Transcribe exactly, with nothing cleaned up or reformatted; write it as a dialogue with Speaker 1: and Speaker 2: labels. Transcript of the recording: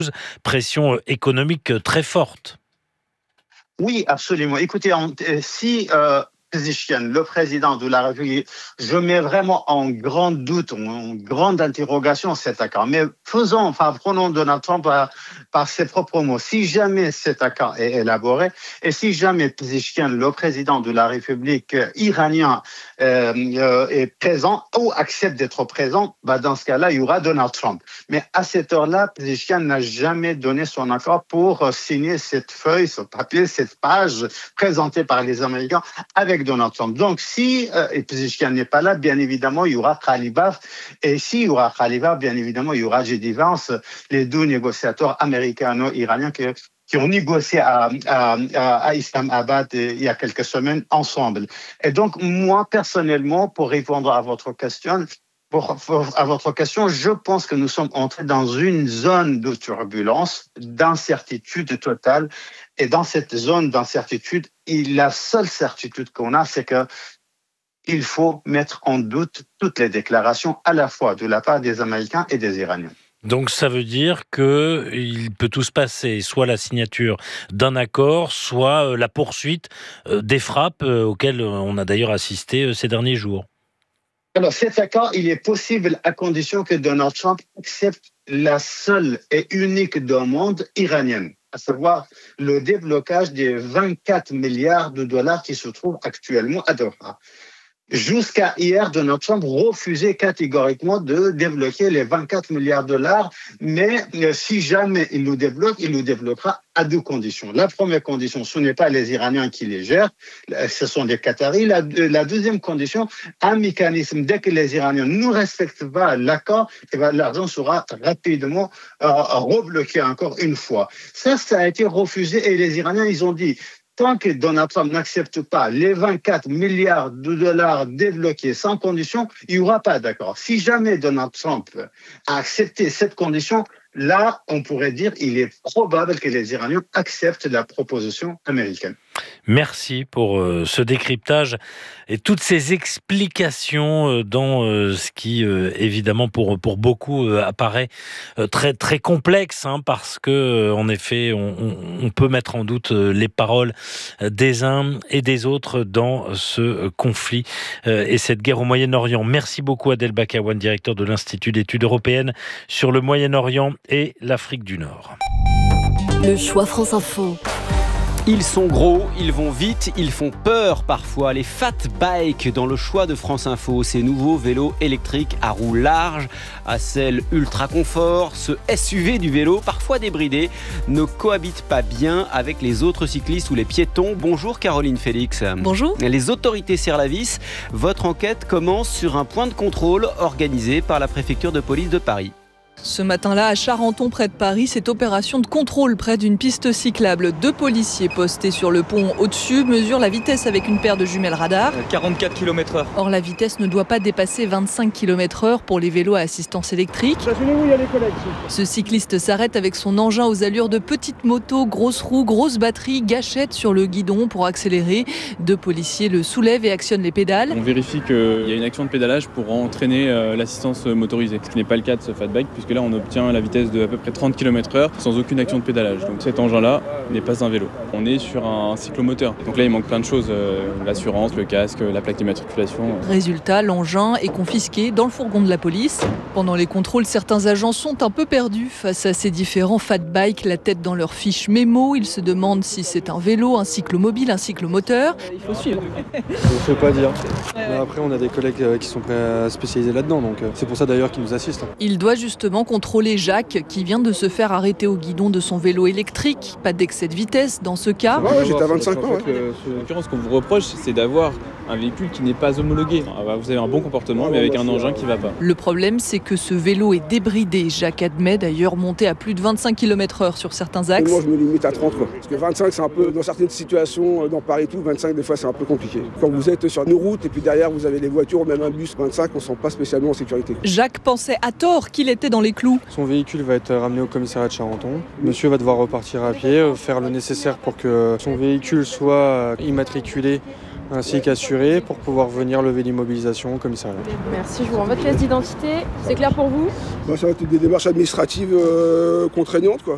Speaker 1: Pression économique très forte.
Speaker 2: Oui, absolument. Écoutez, on, si euh, Pezeshkian, le président de la République, je mets vraiment en grand doute, en grande interrogation cet accord. Mais faisons, enfin, prenons Donald Trump par, par ses propres mots. Si jamais cet accord est élaboré, et si jamais Pezeshkian, le président de la République iranien, euh, euh, est présent ou accepte d'être présent, bah dans ce cas-là, il y aura Donald Trump. Mais à cette heure-là, Pezeshkian n'a jamais donné son accord pour signer cette feuille, ce papier, cette page présentée par les Américains avec Donald Trump. Donc, si euh, Pezeshkian n'est pas là, bien évidemment, il y aura Khalibaf. Et s'il y aura Khalibaf, bien évidemment, il y aura J D Vance, les deux négociateurs américano-iraniens qui, qui ont négocié à, à, à Islamabad il y a quelques semaines ensemble. Et donc, moi, personnellement, pour répondre à votre question, Pour, pour, à votre question, je pense que nous sommes entrés dans une zone de turbulence, d'incertitude totale. Et dans cette zone d'incertitude, la seule certitude qu'on a, c'est que il faut mettre en doute toutes les déclarations, à la fois de la part des Américains et des Iraniens.
Speaker 1: Donc ça veut dire qu'il peut tout se passer, soit la signature d'un accord, soit la poursuite des frappes auxquelles on a d'ailleurs assisté ces derniers jours.
Speaker 2: Alors, cet accord, il est possible à condition que Donald Trump accepte la seule et unique demande iranienne, à savoir le déblocage des vingt-quatre milliards de dollars qui se trouvent actuellement à Doha. Jusqu'à hier, Donald Trump refusait catégoriquement de débloquer les vingt-quatre milliards de dollars, mais si jamais il le débloque, il le débloquera à deux conditions. La première condition, ce n'est pas les Iraniens qui les gèrent, ce sont les Qataris. La, la deuxième condition, un mécanisme, dès que les Iraniens ne respectent pas l'accord, eh bien, l'argent sera rapidement euh, rebloqué encore une fois. Ça, ça a été refusé et les Iraniens, ils ont dit, tant que Donald Trump n'accepte pas les vingt-quatre milliards de dollars débloqués sans condition, il n'y aura pas d'accord. Si jamais Donald Trump a accepté cette condition, là, on pourrait dire qu'il est probable que les Iraniens acceptent la proposition américaine.
Speaker 1: Merci pour euh, ce décryptage et toutes ces explications euh, dans euh, ce qui, euh, évidemment, pour, pour beaucoup euh, apparaît euh, très, très complexe, hein, parce que, euh, en effet, on, on, on peut mettre en doute euh, les paroles des uns et des autres dans ce euh, conflit euh, et cette guerre au Moyen-Orient. Merci beaucoup, Adel Bakawan, directeur de l'Institut d'études européennes sur le Moyen-Orient et l'Afrique du Nord.
Speaker 3: Le choix France Info.
Speaker 4: Ils sont gros, ils vont vite, ils font peur parfois. Les fat bikes dans le choix de France Info, ces nouveaux vélos électriques à roues larges, à selle ultra confort, ce S U V du vélo, parfois débridé, ne cohabitent pas bien avec les autres cyclistes ou les piétons. Bonjour Caroline Félix.
Speaker 5: Bonjour.
Speaker 4: Les autorités serrent la vis. Votre enquête commence sur un point de contrôle organisé par la préfecture de police de Paris.
Speaker 5: Ce matin-là, à Charenton, près de Paris, cette opération de contrôle près d'une piste cyclable. Deux policiers postés sur le pont au-dessus mesurent la vitesse avec une paire de jumelles radar.
Speaker 6: quarante-quatre kilomètres heure.
Speaker 5: Or, la vitesse ne doit pas dépasser vingt-cinq kilomètres heure pour les vélos à assistance électrique.
Speaker 6: Stationez-vous, il y a les collègues.
Speaker 5: Ce cycliste s'arrête avec son engin aux allures de petite moto, grosse roue, grosse batterie, gâchette sur le guidon pour accélérer. Deux policiers le soulèvent et actionnent les pédales.
Speaker 6: On vérifie qu'il y a une action de pédalage pour entraîner euh, l'assistance motorisée, ce qui n'est pas le cas de ce fat bike, puisque là on obtient la vitesse de à peu près trente kilomètres heure sans aucune action de pédalage. Donc cet engin-là n'est pas un vélo. On est sur un cyclomoteur. Donc là il manque plein de choses, euh, l'assurance, le casque, la plaque d'immatriculation.
Speaker 5: Résultat, l'engin est confisqué dans le fourgon de la police. Pendant les contrôles, certains agents sont un peu perdus face à ces différents fat bikes, la tête dans leur fiche mémo. Ils se demandent si c'est un vélo, un cyclomobile, un cyclomoteur.
Speaker 7: Il faut suivre. Je ne peux pas dire. Mais après on a des collègues qui sont spécialisés là-dedans, donc c'est pour ça d'ailleurs qu'ils nous assistent.
Speaker 5: Il doit justement contrôler Jacques, qui vient de se faire arrêter au guidon de son vélo électrique. Pas d'excès de vitesse dans ce cas.
Speaker 7: Ouais, ouais, j'étais à vingt-cinq ans.
Speaker 6: En fait, ouais. En l'occurrence, ce qu'on vous reproche, c'est d'avoir un véhicule qui n'est pas homologué. Vous avez un bon comportement, mais avec un engin qui ne va pas.
Speaker 5: Le problème, c'est que ce vélo est débridé. Jacques admet d'ailleurs monter à plus de vingt-cinq kilomètres heure sur certains axes.
Speaker 8: Moi, je me limite à trente, quoi. Parce que vingt-cinq, c'est un peu, dans certaines situations, dans Paris et tout, vingt-cinq, des fois, c'est un peu compliqué. Quand vous êtes sur une route et puis derrière, vous avez des voitures, même un bus, vingt-cinq, on ne sent pas spécialement en sécurité.
Speaker 5: Jacques pensait à tort qu'il était dans les clous.
Speaker 7: Son véhicule va être ramené au commissariat de Charenton. Monsieur va devoir repartir à pied, faire le nécessaire pour que son véhicule soit immatriculé ainsi qu'assuré pour pouvoir venir lever l'immobilisation au commissariat.
Speaker 9: Merci, je vous rends votre pièce d'identité. C'est clair pour vous ?
Speaker 8: Bah, ça va être des démarches administratives euh, contraignantes, quoi.